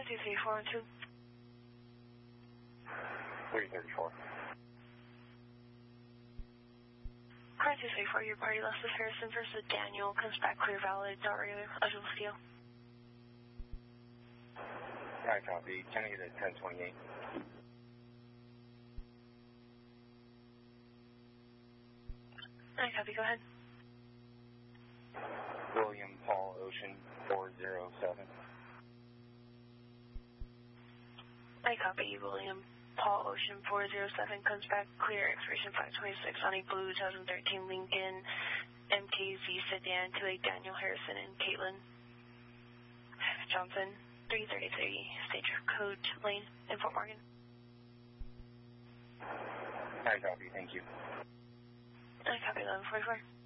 23412. 334. Car 234, your party list is Harrison versus Daniel. Comes back clear, valid, not regular. Eligible scale. I copy. Can I get a 1028? I copy, go ahead. William Paul Ocean 407. I copy, William Paul Ocean 407 comes back clear, expiration 526 on a blue 2013 Lincoln MKZ sedan to a Daniel Harrison and Caitlin Johnson, 333 Stagecoach Lane in Fort Morgan. I copy, thank you. I copy, 1144.